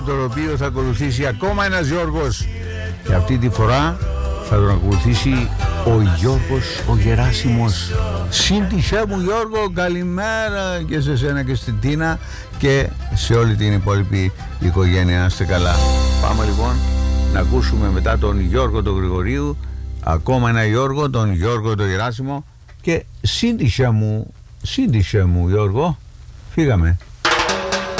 το οποίο θα ακολουθήσει ακόμα ένας Γιώργος, και αυτή τη φορά θα τον ακολουθήσει ο Γιώργος ο Γεράσιμος. Σύντησέ μου Γιώργο, καλημέρα και σε σένα και στην Τίνα και σε όλη την υπόλοιπη οικογένεια, να είστε καλά. Πάμε λοιπόν να ακούσουμε μετά τον Γιώργο τον Γρηγορίου ακόμα ένα Γιώργο, τον Γιώργο τον Γεράσιμο, και σύντησέ μου Γιώργο. Φύγαμε.